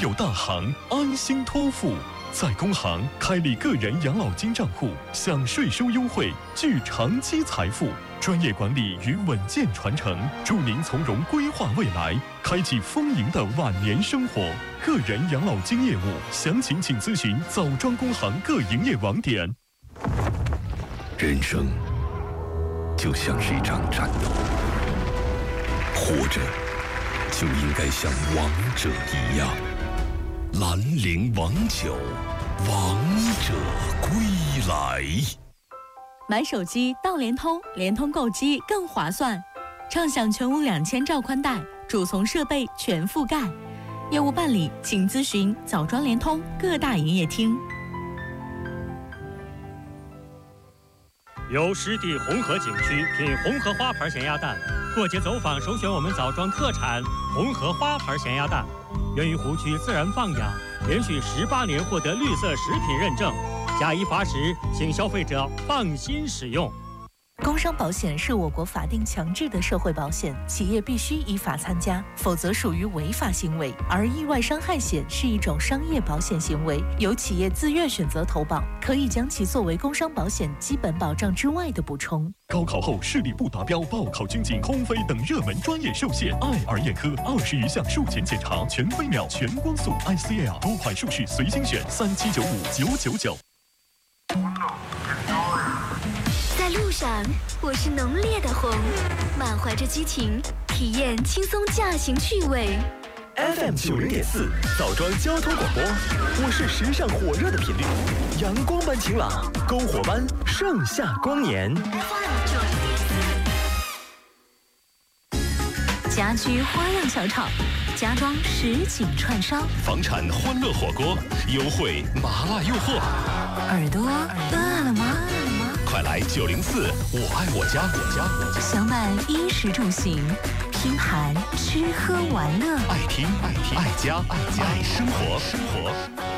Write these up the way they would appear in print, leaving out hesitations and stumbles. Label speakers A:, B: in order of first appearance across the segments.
A: 有大行，安心托付。在工行开立个人养老金账户，享税收优惠，聚长期财富。专业管理与稳健传承，助您从容规划未来，开启丰盈的晚年生活。个人养老金业务详情请咨询枣庄工行各营业网点。
B: 人生就像是一场战斗，活着就应该像王者一样。兰陵王酒，王者归来。
C: 买手机到联通，联通购机更划算，畅享全屋2000兆宽带，主从设备全覆盖。业务办理请咨询枣庄联通各大营业厅。
D: 由湿地红河景区品红河花牌咸鸭蛋，过节走访首选我们枣庄特产红河花牌咸鸭蛋，源于湖区自然放养，连续18年获得绿色食品认证。假一罚十，请消费者放心使用。
E: 工伤保险是我国法定强制的社会保险，企业必须依法参加，否则属于违法行为。而意外伤害险是一种商业保险行为，由企业自愿选择投保，可以将其作为工伤保险基本保障之外的补充。
A: 高考后视力不达标、报考军警、空飞等热门专业受限，爱尔眼科20余项术前检查，全飞秒、全光速 ICL 多款术式随心选，3795999。
F: 在路上，我是浓烈的红，满怀着激情，体验轻松驾行趣味。
G: FM 90.4枣庄交通广播，我是时尚火热的频率，阳光般晴朗，篝火般盛夏光年。
E: 家居花样小炒，家装实景串烧，
B: 房产欢乐火锅，优惠麻辣诱惑。
E: 耳朵饿了吗？
B: 快来904我爱我家，
E: 相伴衣食住行，拼盘吃喝玩乐，
B: 爱听爱家爱生活。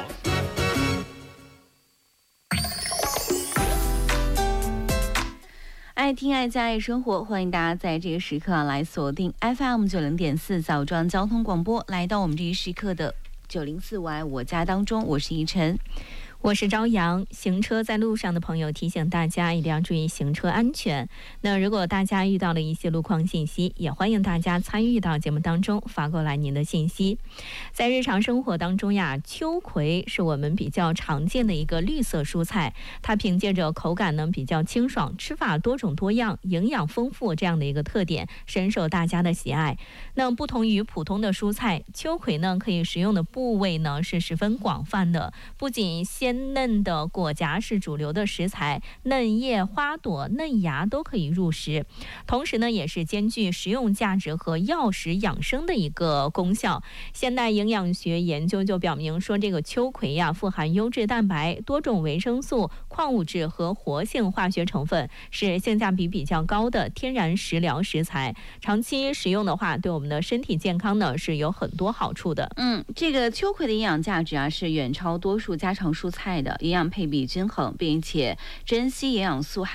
C: 爱听爱家爱生活，欢迎大家在这个时刻来锁定 FM 90.4枣庄交通广播，来到我们这一时刻的904我爱我家当中，我是怡晨。
H: 我是朝阳。行车在路上的朋友提醒大家一定要注意行车安全。那如果大家遇到了一些路况信息，也欢迎大家参与到节目当中发过来您的信息。在日常生活当中呀，秋葵是我们比较常见的一个绿色蔬菜，它凭借着口感呢比较清爽，吃法多种多样，营养丰富这样的一个特点，深受大家的喜爱。那不同于普通的蔬菜，秋葵呢可以食用的部位呢是十分广泛的，不仅鲜嫩的果荚是主流的食材，嫩叶、花朵、嫩芽都可以入食，同时呢也是兼具食用价值和药食养生的一个功效。现代营养学研究就表明说，这个秋葵呀富含优质蛋白、多种维生素、矿物质和活性化学成分，是性价比比较高的天然食疗食材。长期食用的话，对我们的身体健康呢是有很多好处的。
C: 这个秋葵的营养价值啊是远超多数家常蔬菜的，营养配比均衡，并且珍稀营养素